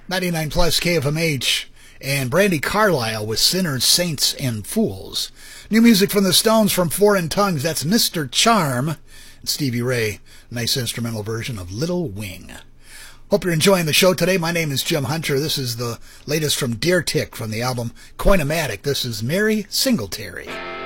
99 plus KFMH, and Brandi Carlile with Sinners, Saints, and Fools. New music from the Stones from Foreign Tongues. That's Mr. Charm. And Stevie Ray, nice instrumental version of Little Wing. Hope you're enjoying the show today. My name is Jim Hunter. This is the latest from Deer Tick from the album Coinomatic. This is Mary Singletary.